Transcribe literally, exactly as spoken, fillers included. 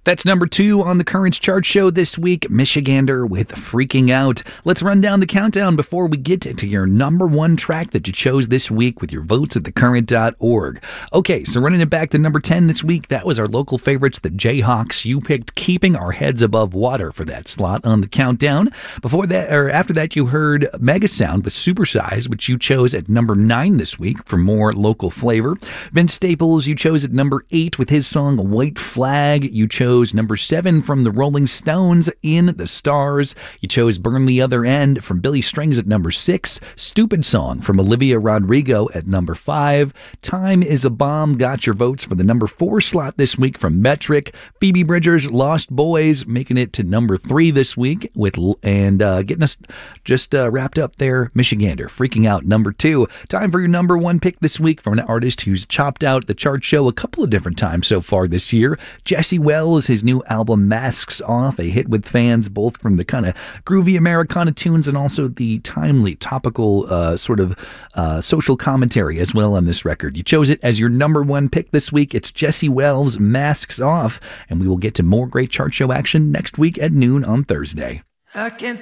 That's number two on the Currents chart show this week, Michigander with Freaking Out. Let's run down the countdown before we get to your number one track that you chose this week with your votes at the current dot org. Okay, so running it back to number ten this week, that was our local favorites, the Jayhawks. You picked Keeping Our Heads Above Water for that slot on the countdown. Before that, or after that, you heard Megasound with Supersize, which you chose at number nine this week for more local flavor. Vince Staples, you chose at number eight with his song White Flag. You chose number seven from the Rolling Stones, In the Stars. You chose Burn the Other End from Billy Strings at number six. Stupid Song from Olivia Rodrigo at number five. Time is a Bomb got your votes for the number four slot this week from Metric. Phoebe Bridgers' Lost Boys making it to number three this week with and uh, getting us just uh, wrapped up there. Michigander, Freaking Out, number two. Time for your number one pick this week from an artist who's chopped out the chart show a couple of different times so far this year. Jesse Wells, his new album Masks Off, a hit with fans both from the kind of groovy Americana tunes and also the timely, topical uh, sort of uh, social commentary as well on this record. You chose it as your number one pick this week. It's Jesse Wells' Masks Off, and we will get to more great chart show action next week at noon on Thursday. I can't